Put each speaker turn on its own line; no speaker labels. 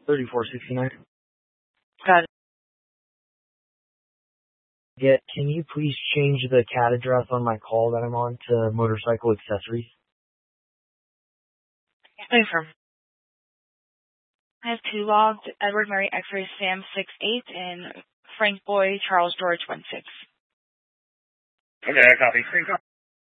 3469.
Got it.
Yeah, can you please change the CAT address on my call that I'm on to motorcycle accessories?
Confirm. I have two logged: Edward Mary X-ray Sam 68 and Frank Boy Charles George 16.
Okay, I copy.